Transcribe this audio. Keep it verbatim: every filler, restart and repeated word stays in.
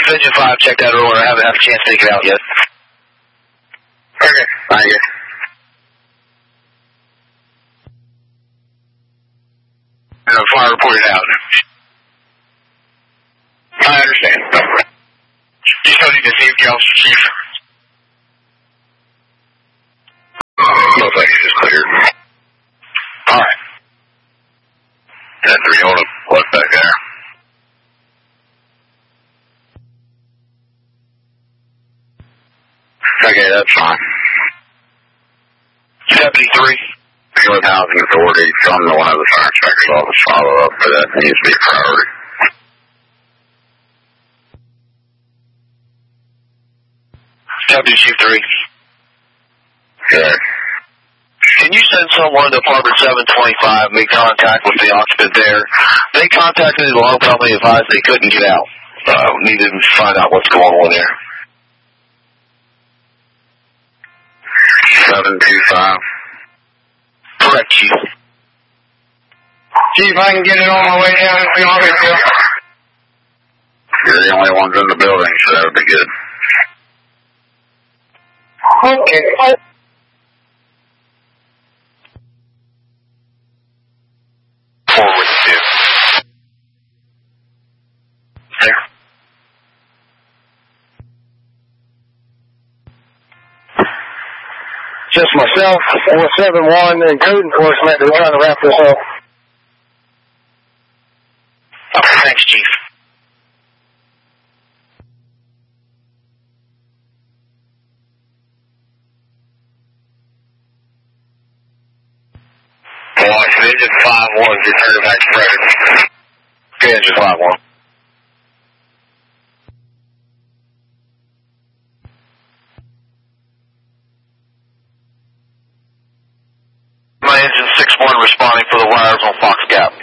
Division five, check that earlier. I haven't had a chance to take it out yet. Okay, thank you. And the fire reported out. I understand. You still need to see the officer, Chief. No, thank you. It's clear. All right. ten three, hold up. What's back there? Okay, that's fine. seventy-three. Field Housing Authority, from the one of the fire inspector's office, follow up for that. It needs to be a priority. W C three. Yeah. Can you send someone to apartment seven twenty-five, make contact with the occupant there? They contacted the alarm company and advised they couldn't get out. Uh, we needed to find out what's going on there. seven two five. Correct, Chief. Chief, I can get it on my way down if you want me to. You're the only ones in the building, so that would be good. Okay. Forward two. There. Just myself, four seven one, and code enforcement. They're trying to wrap this up. Okay, thanks, Chief. Well, Division five one, return back to Frederick. Division five one. My engine six one responding for the wires on Fox Gap.